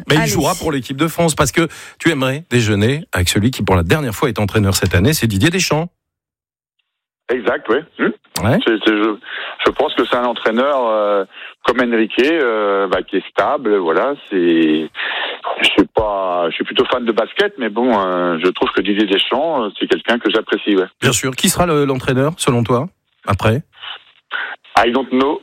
Mais il Allez. jouera pour l'équipe de France parce que tu aimerais déjeuner avec celui qui pour la dernière fois est entraîneur cette année, c'est Didier Deschamps. Exact, oui. Ouais. Je pense que c'est un entraîneur comme Enrique, qui est stable. Voilà, je suis plutôt fan de basket, mais bon, je trouve que Didier Deschamps, c'est quelqu'un que j'apprécie. Ouais. Bien sûr. Qui sera l'entraîneur selon toi après? I don't know.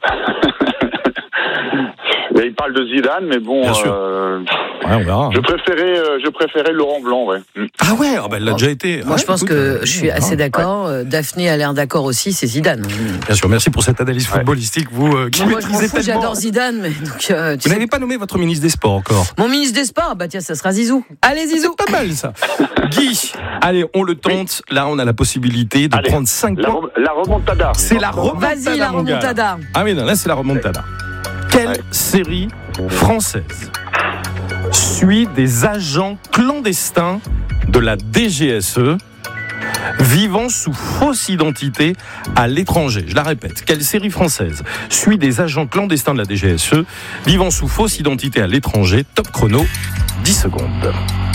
Il parle de Zidane, mais bon. Bien sûr. Ouais, on verra. Je préférais Laurent Blanc, ouais. Ah ouais, elle l'a déjà été. Moi, Ouais, je pense écoute, que je suis assez d'accord. Ouais. Daphné a l'air d'accord aussi, c'est Zidane. Bien sûr, merci pour cette analyse footballistique, vous qui Moi, je m'en maîtrisez fous, tellement. j'adore Zidane, mais donc, tu Vous sais, n'avez pas nommé votre ministre des Sports encore. mon ministre des Sports, bah tiens, ça sera Zizou. Allez, Zizou. Pas mal ça. Guy, allez, on le tente. Là, on a la possibilité de Allez, prendre 5 points. La remontada. C'est la remontada. Vas-y, la mon gars. remontada. Ah oui, non, là, c'est la remontada. Quelle série française suit des agents clandestins de la DGSE vivant sous fausse identité à l'étranger? Je la répète, quelle série française suit des agents clandestins de la DGSE vivant sous fausse identité à l'étranger? Top chrono, 10 secondes.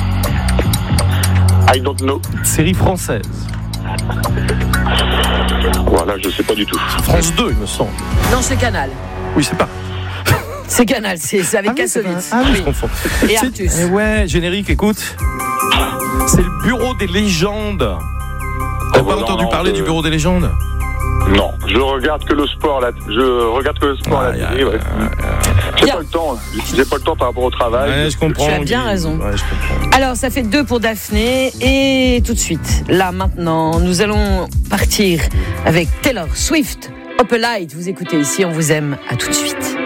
I don't know. Série française. Voilà, je sais pas du tout. France 2, il me semble. Non, c'est Canal. Oui, c'est pas. C'est Canal, c'est avec Kassovitz. Ah oui, je Oui. confonds. Et C'est- Artus. Eh ouais, générique, écoute. C'est le bureau des légendes. T'as pas non, entendu non, parler du bureau des légendes? Non, je regarde que le sport là. Je regarde que le sport à la télé. Ouais. J'ai Bien. pas le temps. J'ai pas le temps par rapport au travail. Ouais, je comprends. Tu as bien Guy. raison. Ouais, je comprends. Alors, ça fait 2 pour Daphné. Et tout de suite, là, maintenant, nous allons partir avec Taylor Swift. Up a Light, vous écoutez ici, on vous aime. À tout de suite.